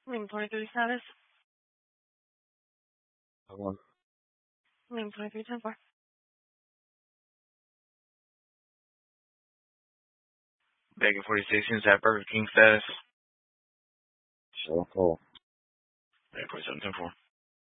Lima 23 status. Hold on. Lima 23 10-4. Bacon 46 inside Burger King status. Show call. Bacon 47 10-4.